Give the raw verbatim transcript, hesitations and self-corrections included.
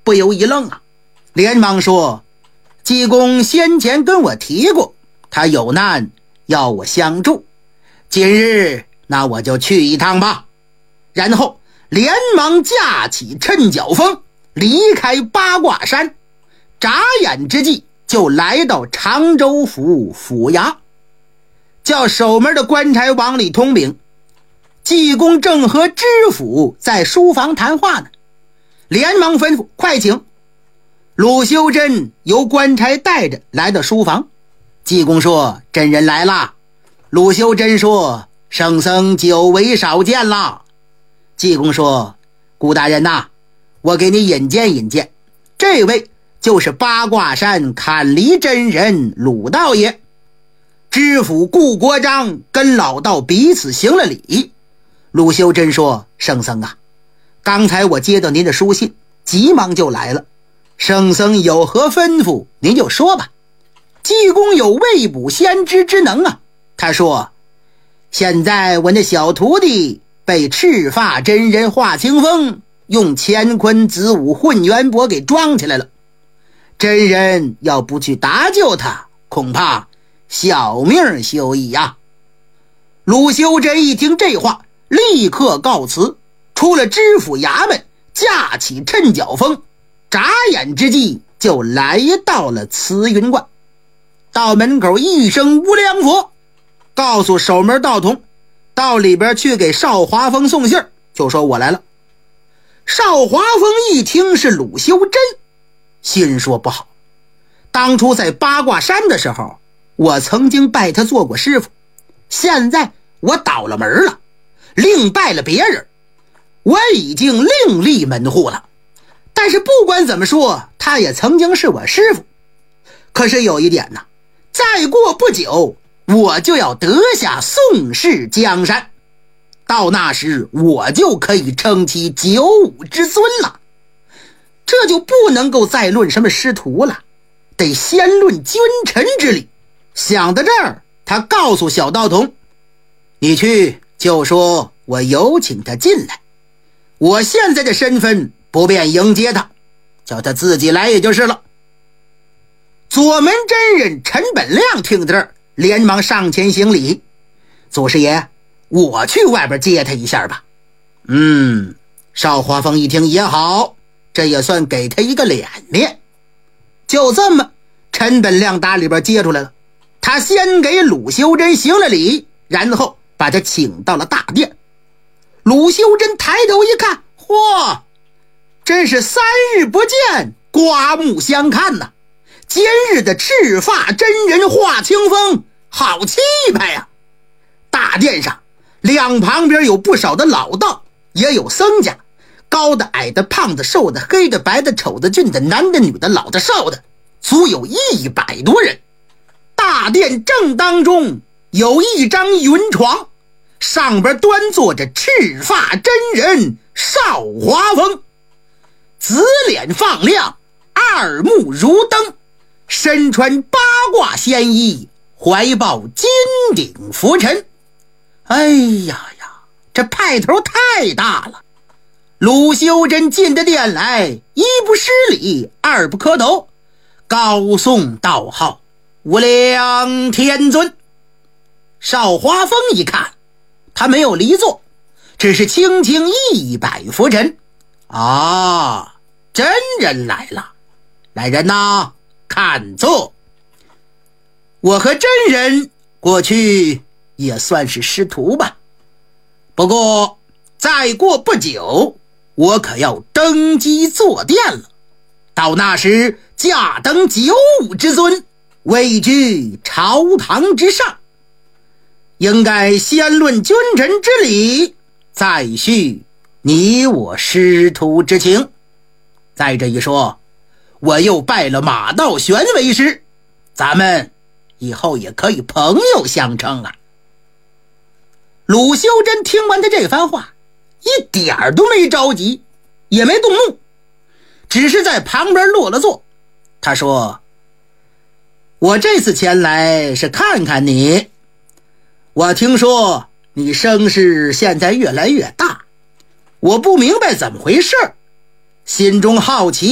不由一愣啊，连忙说：济公先前跟我提过，他有难要我相助，今日那我就去一趟吧。然后连忙架起趁脚风，离开八卦山，眨眼之际就来到常州府府衙，叫守门的官差往里通禀，济公正和知府在书房谈话呢，连忙吩咐快请。鲁修真由官差带着来到书房，济公说：真人来了。鲁修真说：圣僧久违少见了。济公说：顾大人呐，我给你引荐引荐，这位就是八卦山砍梨真人鲁道爷。知府顾国璋跟老道彼此行了礼。鲁修真说：圣僧啊，刚才我接到您的书信，急忙就来了，圣僧有何吩咐您就说吧。济公有未卜先知之能啊，他说：现在我那小徒弟被赤发真人华清风用乾坤子午混元帛给装起来了，真人要不去搭救他，恐怕小命休矣呀。鲁修真一听这话，立刻告辞，出了知府衙门，架起趁脚风，眨眼之际就来到了慈云观。到门口一声无量佛，告诉守门道童到里边去给邵华峰送信，就说我来了。邵华峰一听是鲁修真，心说不好，当初在八卦山的时候，我曾经拜他做过师傅，现在我倒了门了，另拜了别人，我已经另立门户了。但是不管怎么说，他也曾经是我师傅。可是有一点呢，再过不久我就要得下宋氏江山，到那时我就可以称其九五之尊了，这就不能够再论什么师徒了，得先论君臣之礼。想到这儿，他告诉小道童：你去就说我有请他进来，我现在的身份不便迎接他，叫他自己来也就是了。左门真人陈本亮听到这儿，连忙上前行礼：祖师爷，我去外边接他一下吧。嗯，邵华峰一听也好，这也算给他一个脸面。就这么，陈本亮打里边接出来了，他先给鲁修真行了礼，然后把他请到了大殿。鲁修真抬头一看，嚯，真是三日不见，刮目相看呐！今日的赤发真人华清风，好气派呀！大殿上两旁边有不少的老道，也有僧家，高的矮的胖的瘦的黑的白的丑的俊的男的女的老的少的，足有一百多人。大殿正当中有一张云床，上边端坐着赤发真人邵华峰，紫脸放亮，二目如灯，身穿八卦仙衣，怀抱金顶拂尘。哎呀呀，这派头太大了！鲁修真进的殿来，一不施礼，二不磕头，高诵道号：无量天尊。邵华峰一看，他没有离座，只是轻轻一摆拂尘。啊，真人来了！来人呐，看坐。我和真人过去也算是师徒吧，不过再过不久，我可要登基坐殿了，到那时驾登九五之尊，位居朝堂之上，应该先论君臣之礼，再叙你我师徒之情。再这一说，我又拜了马道玄为师，咱们以后也可以朋友相称啊。鲁修真听完他这番话，一点儿都没着急，也没动怒，只是在旁边落了座。他说：我这次前来是看看你，我听说你声势现在越来越大，我不明白怎么回事，心中好奇，